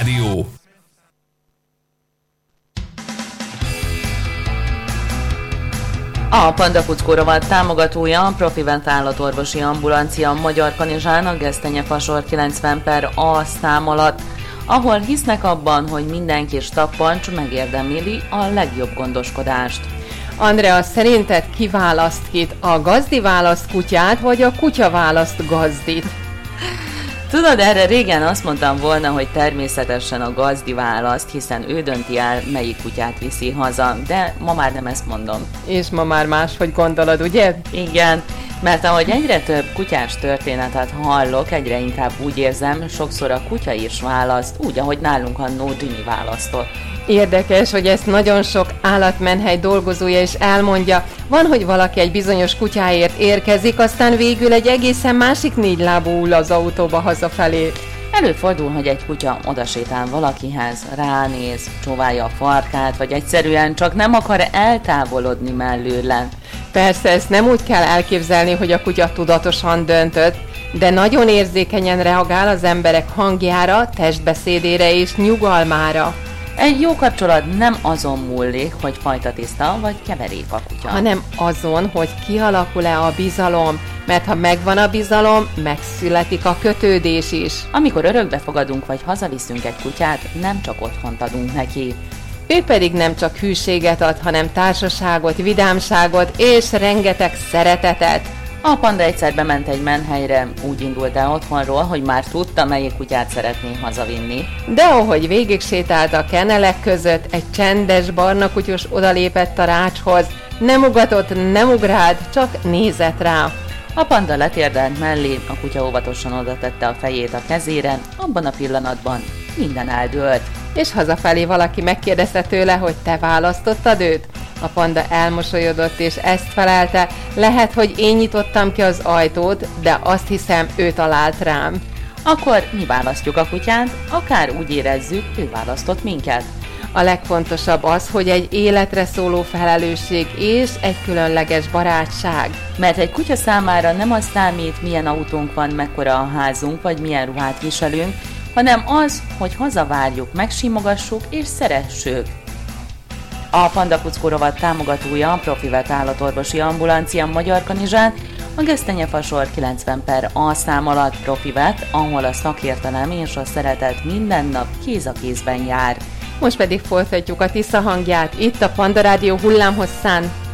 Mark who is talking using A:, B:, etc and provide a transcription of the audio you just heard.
A: Rádió.
B: A Panda Kuckó rovat támogatója a Profivent állatorvosi ambulancia Magyar Kanizsán a Gesztenye-Fasor 90/A szám alatt, ahol hisznek abban, hogy minden kis tappancs megérdemli a legjobb gondoskodást.
C: Andrea, szerinted ki választ kit? A gazdi választ kutyát, vagy a kutya választ gazdit?
B: Tudod, erre régen azt mondtam volna, hogy természetesen a gazdi választ, hiszen ő dönti el, melyik kutyát viszi haza, de ma már nem ezt mondom.
C: És ma már máshogy gondolod, ugye?
B: Igen, mert ahogy egyre több kutyás történetet hallok, egyre inkább úgy érzem, sokszor a kutya is választ, úgy, ahogy nálunk annó Dünyi választott.
C: Érdekes, hogy ezt nagyon sok állatmenhely dolgozója is elmondja. Van, hogy valaki egy bizonyos kutyáért érkezik, aztán végül egy egészen másik négylábú ül az autóba hazafelé.
B: Előfordul, hogy egy kutya odasétál valakihez, ránéz, csóválja a farkát, vagy egyszerűen csak nem akar eltávolodni mellőle.
C: Persze, ezt nem úgy kell elképzelni, hogy a kutya tudatosan döntött, de nagyon érzékenyen reagál az emberek hangjára, testbeszédére és nyugalmára.
B: Egy jó kapcsolat nem azon múlik, hogy fajtatiszta vagy keverék a kutya,
C: hanem azon, hogy kialakul-e a bizalom, mert ha megvan a bizalom, megszületik a kötődés is.
B: Amikor örökbe fogadunk vagy hazaviszünk egy kutyát, nem csak otthont adunk neki.
C: Ő pedig nem csak hűséget ad, hanem társaságot, vidámságot és rengeteg szeretetet.
B: A panda egyszer bement egy menhelyre, úgy indult el otthonról, hogy már tudta, melyik kutyát szeretné hazavinni.
C: De ahogy végig sétált a kenelek között, egy csendes barna kutyus odalépett a rácshoz. Nem ugatott, nem ugrált, csak nézett rá.
B: A panda letérdelt mellé, a kutya óvatosan oda tette a fejét a kezére, abban a pillanatban minden eldőlt.
C: És hazafelé valaki megkérdezte tőle, hogy te választottad őt? A panda elmosolyodott és ezt felelte, lehet, hogy én nyitottam ki az ajtót, de azt hiszem, ő talált rám.
B: Akkor mi választjuk a kutyát, akár úgy érezzük, ő választott minket.
C: A legfontosabb az, hogy egy életre szóló felelősség és egy különleges barátság.
B: Mert egy kutya számára nem az számít, milyen autónk van, mekkora a házunk, vagy milyen ruhát viselünk, hanem az, hogy hazavárjuk, megsimogassuk és szeressük. A Panda Kuckó rovat támogatója a Profivent állatorvosi ambulancia Magyar Kanizsán a Gesztenye-Fasor 90/A szám alatt. Profivent, ahol a szakértelem és a szeretet minden nap kéz a kézben jár.
C: Most pedig folytatjuk a Tisza hangját itt a Panda Rádió hullámhosszán.